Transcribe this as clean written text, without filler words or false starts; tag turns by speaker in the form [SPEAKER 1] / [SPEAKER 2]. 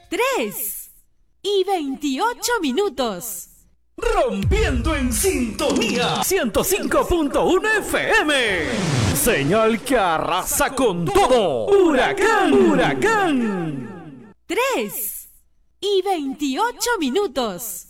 [SPEAKER 1] 3:28.
[SPEAKER 2] Rompiendo en sintonía 105.1 FM. Señal que arrasa con todo. Huracán, huracán.
[SPEAKER 1] 3:28.